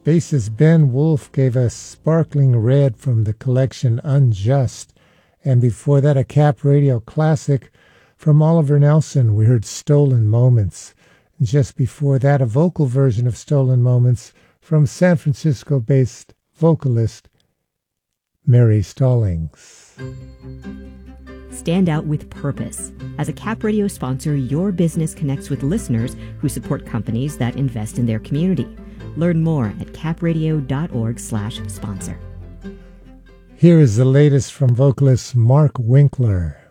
Bassist Ben Wolf gave us Sparkling Red from the collection Unjust. And before that, a Cap Radio classic from Oliver Nelson. We heard Stolen Moments. And just before that, a vocal version of Stolen Moments from San Francisco-based vocalist Mary Stallings. Stand out with purpose. As a Cap Radio sponsor, your business connects with listeners who support companies that invest in their community. Learn more at capradio.org/sponsor. Here is the latest from vocalist Mark Winkler.